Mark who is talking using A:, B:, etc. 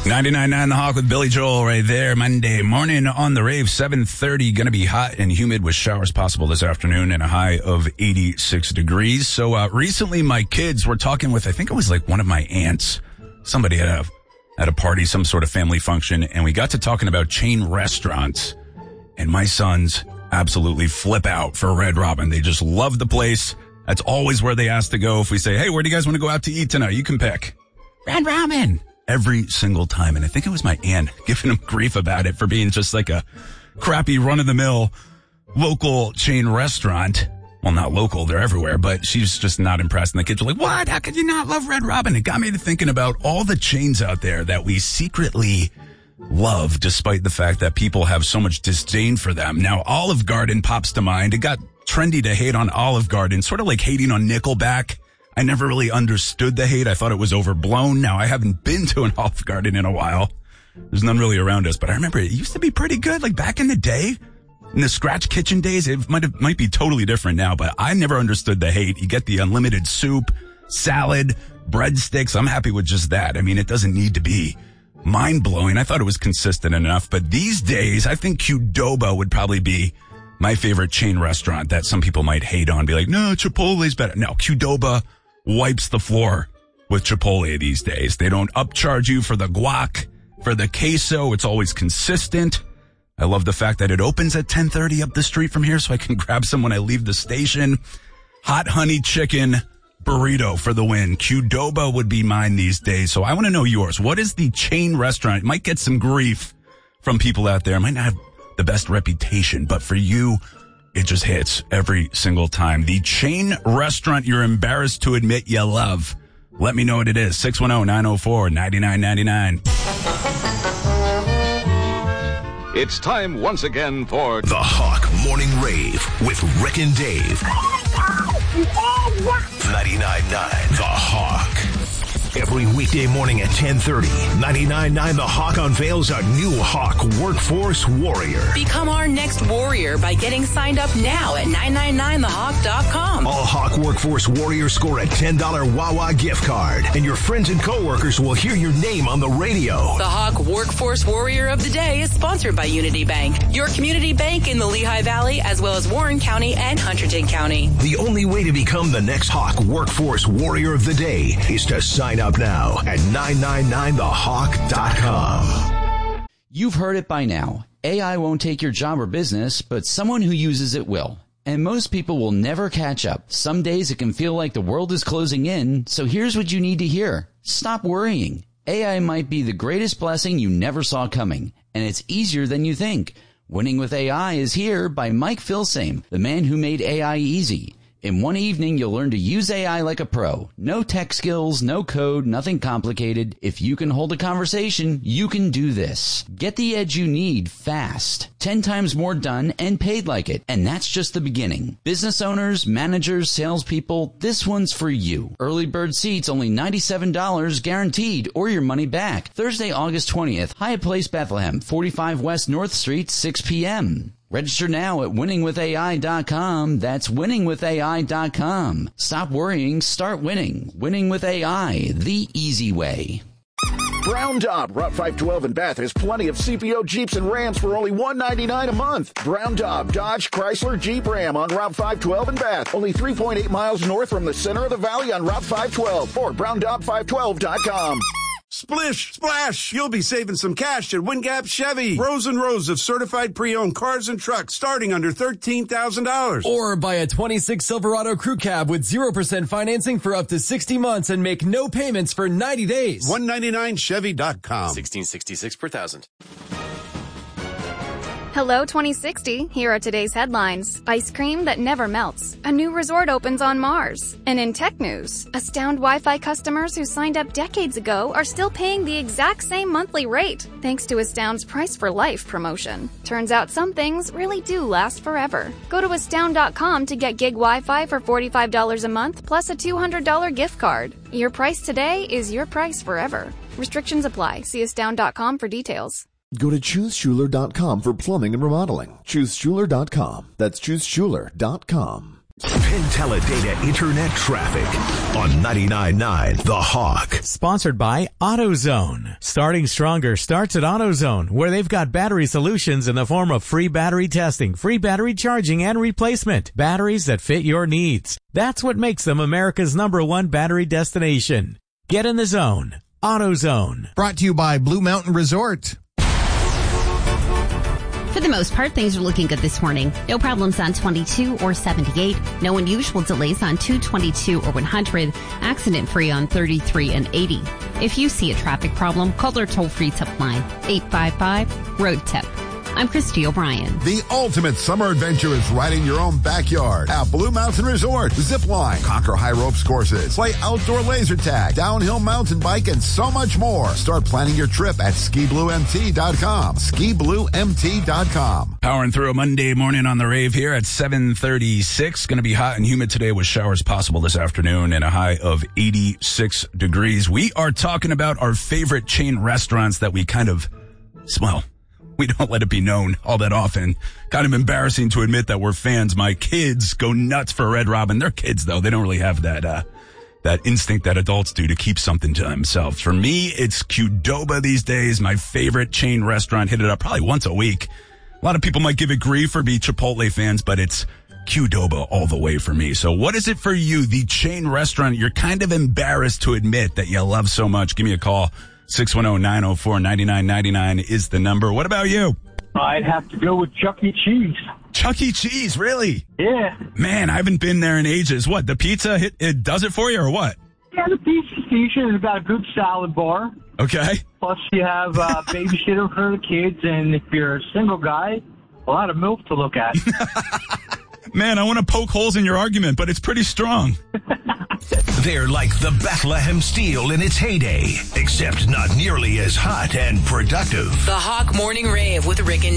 A: 99.9 The Hawk with Billy Joel right there. Monday morning on the rave, 7:30. Going to be hot and humid with showers possible this afternoon and a high of 86 degrees. So recently my kids were talking with, I think it was like one of my aunts, somebody at a party, some sort of family function, and we got to talking about chain restaurants. And my sons absolutely flip out for Red Robin. They just love the place. That's always where they ask to go. If we say, hey, where do you guys want to go out to eat tonight? You can pick Red Robin. Every single time. And I think it was my aunt giving him grief about it for being just like a crappy run-of-the-mill local chain restaurant. Well, not local, they're everywhere, but she's just not impressed. And the kids are like, what? How could you not love Red Robin? It got me to thinking about all the chains out there that we secretly love, despite the fact that people have so much disdain for them. Now, Olive Garden pops to mind. It got trendy to hate on Olive Garden, sort of like hating on Nickelback. I never really understood the hate. I thought it was overblown. Now, I haven't been to an Olive Garden in a while. There's none really around us, but I remember it used to be pretty good. Like back in the day, in the Scratch Kitchen days, it might be totally different now, but I never understood the hate. You get the unlimited soup, salad, breadsticks. I'm happy with just that. I mean, it doesn't need to be mind-blowing. I thought it was consistent enough, but these days, I think Qdoba would probably be my favorite chain restaurant that some people might hate on. Be like, no, Chipotle's better. No, Qdoba wipes the floor with Chipotle these days. They don't upcharge you for the guac, for the queso. It's always consistent. I love the fact that it opens at 10:30 up the street from here so I can grab some when I leave the station. Hot honey chicken burrito for the win. Qdoba would be mine these days. So I want to know yours. What is the chain restaurant? It might get some grief from people out there. It might not have the best reputation, but for you, it just hits every single time. The chain restaurant you're embarrassed to admit you love. Let me know what it is. 610-904-9999.
B: It's time once again for
C: The Hawk Morning Rave with Rick and Dave. 99.9 The Hawk. Every weekday morning at 10:30, 99.9 The Hawk unveils a new Hawk Workforce Warrior.
D: Become our next warrior by getting signed up now at 999thehawk.com.
C: All Hawk Workforce Warriors score a $10 Wawa gift card, and your friends and coworkers will hear your name on the radio.
D: The Hawk Workforce Warrior of the Day is sponsored by Unity Bank, your community bank in the Lehigh Valley, as well as Warren County and Hunterdon County.
C: The only way to become the next Hawk Workforce Warrior of the Day is to sign up now at 999thehawk.com.
E: You've heard it by now. AI won't take your job or business, but someone who uses it will. And most people will never catch up. Some days it can feel like the world is closing in, so here's what you need to hear. Stop worrying. AI might be the greatest blessing you never saw coming, and it's easier than you think. Winning with AI is here by Mike Filsame, the man who made AI easy. In one evening, you'll learn to use AI like a pro. No tech skills, no code, nothing complicated. If you can hold a conversation, you can do this. Get the edge you need fast. 10 times more done and paid like it. And that's just the beginning. Business owners, managers, salespeople, this one's for you. Early bird seats only $97 guaranteed or your money back. Thursday, August 20th, Hyatt Place, Bethlehem, 45 West North Street, 6 p.m. Register now at winningwithai.com. That's winningwithai.com. Stop worrying, start winning. Winning with AI, the easy way.
F: Brown Daub, Route 512 in Bath has plenty of CPO Jeeps and Rams for only $199 a month. Brown Daub, Dodge, Chrysler, Jeep, Ram on Route 512 in Bath. Only 3.8 miles north from the center of the valley on Route 512 or browndaub512.com.
G: Splish, splash, you'll be saving some cash at Wingap Chevy. Rows and rows of certified pre-owned cars and trucks starting under $13,000.
H: Or buy a 26 Silverado Crew Cab with 0% financing for up to 60 months and make no payments for 90 days.
G: 199chevy.com.
H: 1666 per thousand.
I: Hello 2060, here are today's headlines. Ice cream that never melts. A new resort opens on Mars. And in tech news, Astound Wi-Fi customers who signed up decades ago are still paying the exact same monthly rate, thanks to Astound's Price for Life promotion. Turns out some things really do last forever. Go to Astound.com to get gig Wi-Fi for $45 a month plus a $200 gift card. Your price today is your price forever. Restrictions apply. See Astound.com for details.
J: Go to ChooseSchuler.com for plumbing and remodeling. ChooseSchuler.com. That's ChooseSchuler.com.
C: Penn Teledata Internet Traffic on 99.9 The Hawk.
J: Sponsored by AutoZone. Starting stronger starts at AutoZone, where they've got battery solutions in the form of free battery testing, free battery charging, and replacement. Batteries that fit your needs. That's what makes them America's #1 battery destination. Get in the zone. AutoZone.
K: Brought to you by Blue Mountain Resort.
L: For the most part, things are looking good this morning. No problems on 22 or 78. No unusual delays on 222 or 100. Accident-free on 33 and 80. If you see a traffic problem, call our toll-free tip line, 855-ROAD-TIP. I'm Christy O'Brien.
M: The ultimate summer adventure is right in your own backyard at Blue Mountain Resort. Zip line, conquer high ropes courses, play outdoor laser tag, downhill mountain bike, and so much more. Start planning your trip at skibluemt.com. skibluemt.com.
A: Powering through a Monday morning on the rave here at 7:36. Going to be hot and humid today with showers possible this afternoon and a high of 86 degrees. We are talking about our favorite chain restaurants that we we don't let it be known all that often. Kind of embarrassing to admit that we're fans. My kids go nuts for Red Robin. They're kids, though. They don't really have that instinct that adults do to keep something to themselves. For me, it's Qdoba these days. My favorite chain restaurant. Hit it up probably once a week. A lot of people might give it grief or be Chipotle fans, but it's Qdoba all the way for me. So what is it for you, the chain restaurant you're kind of embarrassed to admit that you love so much? Give me a call. 610-904-9999 is the number. What about you?
N: I'd have to go with Chuck E. Cheese.
A: Chuck E. Cheese, really?
N: Yeah.
A: Man, I haven't been there in ages. What, the pizza, it does it for you or what?
N: Yeah, the pizza's decent. It's got a good salad bar.
A: Okay.
N: Plus you have a babysitter for the kids, and if you're a single guy, a lot of milk to look at.
A: Man, I want to poke holes in your argument, but it's pretty strong.
C: They're like the Bethlehem Steel in its heyday, except not nearly as hot and productive.
D: The Hawk Morning Rave with Rick and